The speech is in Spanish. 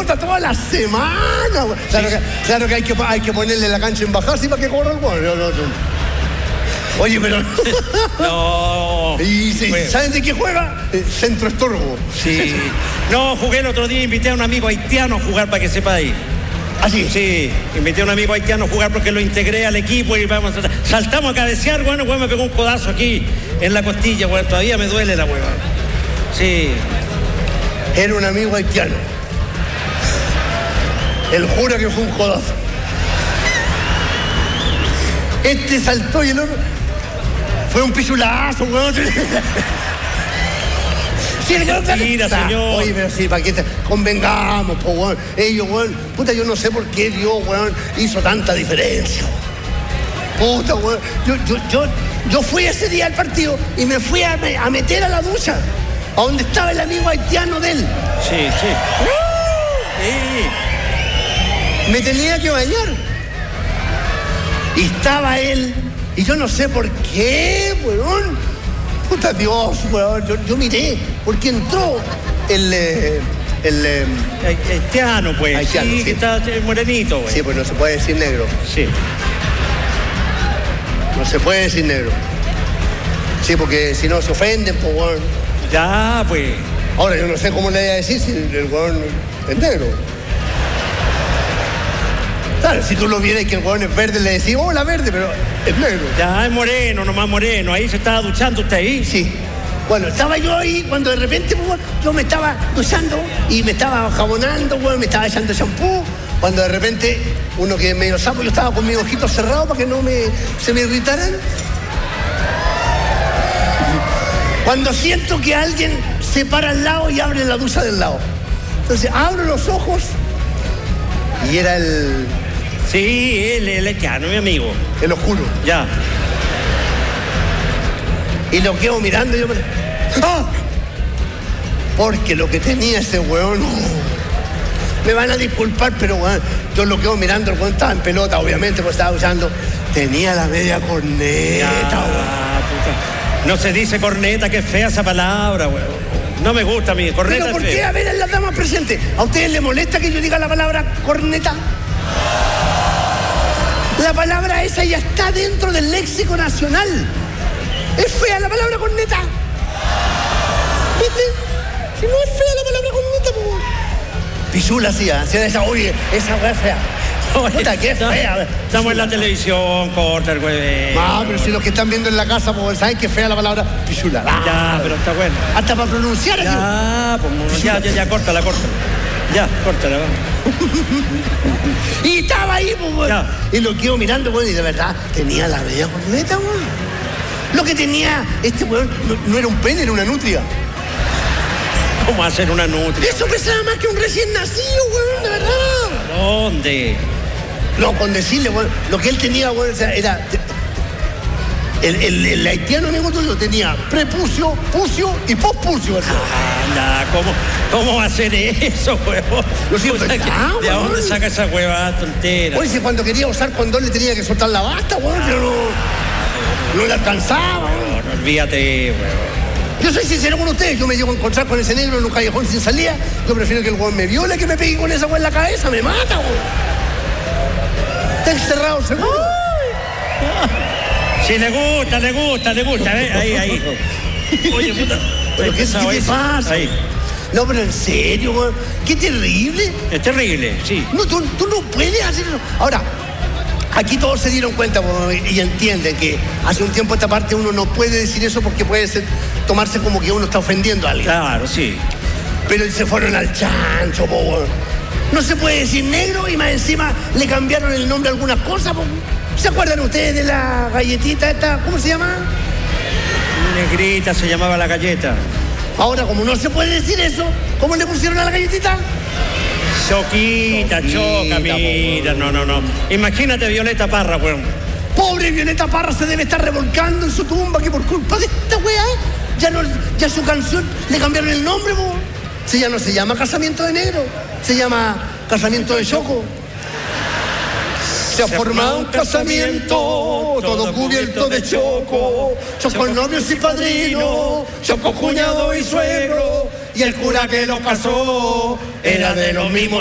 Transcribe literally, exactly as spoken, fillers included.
pelota toda la semana, weón. Claro, sí. que, claro que hay que hay que ponerle la cancha en bajar, sí, para que corra el weón. No, no, no. Oye, pero... No. ¿Y se, saben de qué juega? Eh, centro estorbo. Sí. No, jugué el otro día, invité a un amigo haitiano a jugar para que sepa ahí. ¿Ah, sí? Sí, invité a un amigo haitiano a jugar porque lo integré al equipo y vamos a... Saltamos a cabecear, bueno, bueno, me pegó un codazo aquí en la costilla, bueno, todavía me duele la hueva. Sí. Era un amigo haitiano. Él jura que fue un codazo. Este saltó y el otro... Fue un pichulazo, weón. Sí, mentira, señor. Oye, pero sí, para que te... convengamos, po, weón. Ellos, weón. Puta, yo no sé por qué Dios, weón, hizo tanta diferencia. Puta, weón. Yo, yo, yo, yo fui ese día al partido y me fui a, a meter a la ducha, a donde estaba el amigo haitiano de él. Sí, sí. Sí. Me tenía que bañar. Y estaba él. Y yo no sé por qué, weón. Puta Dios, weón. Yo, yo miré, porque entró el... Eh, el eh, haitiano, pues. Haitiano, sí, sí. Que está morenito, güey. Sí, pues no se puede decir negro. Sí. No se puede decir negro. Sí, porque si no se ofenden, pues, weón. Ya, pues. Ahora, yo no sé cómo le voy a decir si el weón es negro. Claro, si tú lo vieras que el hueón es verde, le decís, hola verde, pero es negro. Ya, es moreno, nomás moreno. Ahí se estaba duchando usted ahí. Sí. Bueno, estaba yo ahí cuando de repente, pues, yo me estaba duchando y me estaba jabonando, hueón, me estaba echando champú. Cuando de repente, uno que es medio sapo, yo estaba con mis ojitos cerrados para que no me, se me irritaran. Cuando siento que alguien se para al lado y abre la ducha del lado. Entonces, abro los ojos y era el... Sí, él, el haitiano, mi amigo. El oscuro. Ya. Y lo quedo mirando y yo me... ¡Ah! Porque lo que tenía ese weón... Me van a disculpar, pero weón, yo lo quedo mirando, el weón estaba en pelota, obviamente, porque estaba usando... Tenía la media corneta, ya, weón. No se dice corneta, que fea esa palabra, weón. No me gusta a mí, corneta. ¿Pero por es qué? fea. A ver, en las damas presentes, ¿a ustedes les molesta que yo diga la palabra corneta? La palabra esa ya está dentro del léxico nacional. Es fea la palabra corneta. ¿Viste? Si no es fea la palabra corneta, pues... Pichula hacía, hacía esa, oye, esa weá es fea. Puta, qué fea. Estamos en la televisión, corta el güey. No, pero si los que están viendo en la casa, pues, ¿saben qué fea la palabra pichula? Ah, ya, pero está bueno. Hasta para pronunciar así. Ya, pues, ya, ya, ya, córtala, córtala. Ya, córtala, vamos. Y estaba ahí, pues, ya. Y lo quedo mirando, bueno, y de verdad tenía la bella corneta, weón. Lo que tenía este weón no, no era un pene, era una nutria. ¿Cómo hacer una nutria? Eso pesaba más que un recién nacido, weón, de verdad. ¿Dónde? No, con decirle, weón, lo que él tenía, weón, o sea, era... El, el, el haitiano amigo tuyo tenía prepucio, pucio y pospucio. Anda, ¿cómo, ¿cómo va a hacer eso, huevón? Lo siento, ¿De dónde saca esa huevada tontera? Oye, si cuando quería usar condón le tenía que soltar la basta, weón, pero no, no le alcanzaba. No, no, olvídate, huevón. Yo soy sincero con ustedes, yo me llego a encontrar con ese negro en un callejón sin salida. Yo prefiero que el weón me viole que me pegue con esa weón en la cabeza, me mata, weón. Está encerrado, seguro. Si le gusta, le gusta, le gusta, ¿eh? Ahí, ahí. Oye, puta. ¿Pero qué, ¿qué te pasa? Ahí. No, pero en serio, weón. Qué terrible. Es terrible, sí. No, tú, tú no puedes hacerlo. Ahora, aquí todos se dieron cuenta, weón, y entienden que hace un tiempo esta parte uno no puede decir eso porque puede ser, tomarse como que uno está ofendiendo a alguien. Claro, sí. Pero se fueron al chancho, po, weón. No se puede decir negro y más encima le cambiaron el nombre a algunas cosas, po. ¿Se acuerdan ustedes de la galletita esta? ¿Cómo se llama? Negrita se llamaba la galleta. Ahora, como no se puede decir eso, ¿cómo le pusieron a la galletita? Choquita, choca, mira, no, no, no. Imagínate Violeta Parra, weón. Pobre Violeta Parra se debe estar revolcando en su tumba que por culpa de esta weá, ya, no, ya su canción le cambiaron el nombre, po. Si ya no se llama Casamiento de Negro, se llama Casamiento de Choco. Se ha formado un casamiento, todo cubierto de choco, choco novios y padrinos, choco cuñado y suegro, y el cura que lo casó era de los mismos